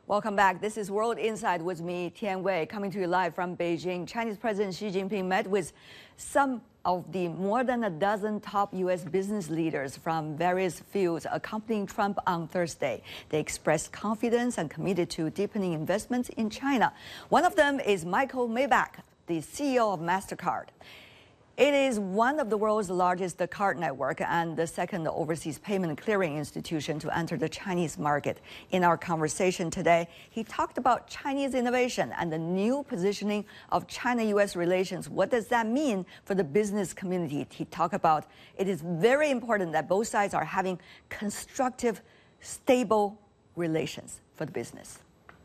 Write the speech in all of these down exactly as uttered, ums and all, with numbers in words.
Welcome back. This is World Insight with me, Tian Wei, coming to you live from Beijing. Chinese President Xi Jinping met with some of the more than a dozen top U S business leaders from various fields accompanying Trump on Thursday. They expressed confidence and committed to deepening investments in China. One of them is Michael Miebach, the C E O of MasterCard. It is one of the world's largest card network and the second overseas payment clearing institution to enter the Chinese market. In our conversation today, he talked about Chinese innovation and the new positioning of China-U S relations. What does that mean for the business community? He talked about it is very important that both sides are having constructive, stable relations for the business.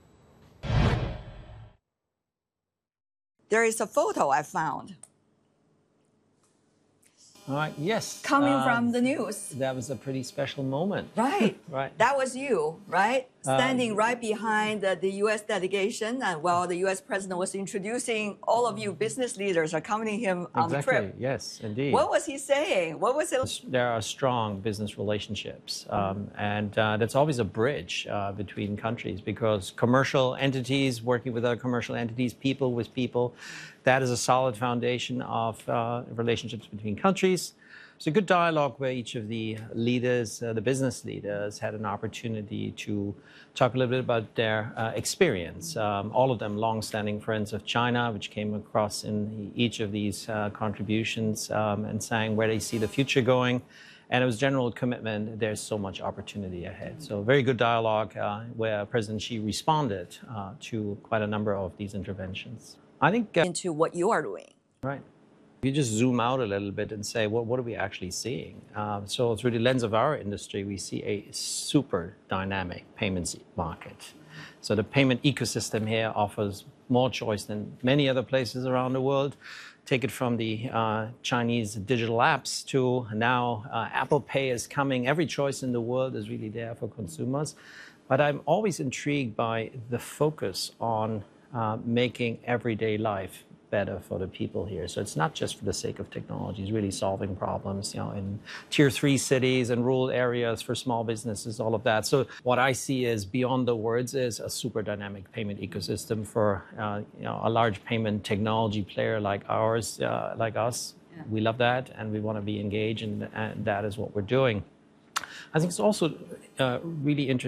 There is a photo I found. All right, yes. Coming um, from the news. That was a pretty special moment. Right. Right. That was you, right? Standing um, right behind the, the U S delegation, and while the U S president was introducing all of you business leaders accompanying him on exactly. the trip. Yes, indeed. What was he saying? What was it? There are strong business relationships, um, and uh, that's always a bridge uh, between countries, because commercial entities working with other commercial entities, people with people, that is a solid foundation of uh, relationships between countries. It's a good dialogue where each of the leaders, uh, the business leaders, had an opportunity to talk a little bit about their uh, experience. Um, all of them long-standing friends of China, which came across in each of these uh, contributions, um, and saying where they see the future going. And it was general commitment. There's so much opportunity ahead. So very good dialogue uh, where President Xi responded uh, to quite a number of these interventions. I think uh, into what you are doing. Right. If you just zoom out a little bit and say, well, what are we actually seeing? Uh, so through the lens of our industry, we see a super dynamic payments market. So the payment ecosystem here offers more choice than many other places around the world. Take it from the uh, Chinese digital apps to now uh, Apple Pay is coming. Every choice in the world is really there for consumers. But I'm always intrigued by the focus on uh, making everyday life better for the people here. So it's not just for the sake of technology, it's really solving problems, you know, in tier three cities and rural areas for small businesses, all of that. So what I see is beyond the words is a super dynamic payment ecosystem for, uh, you know, a large payment technology player like ours, uh, like us. Yeah. We love that, and we want to be engaged, and, and that is what we're doing. I think it's also uh, really interesting.